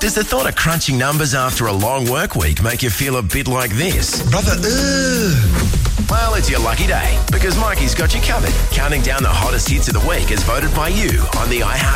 Does the thought of crunching numbers after a long work week make you feel a bit like this? Brother, Well, it's your lucky day because Mikey's got you covered. Counting down the hottest hits of the week as voted by you on the iHeart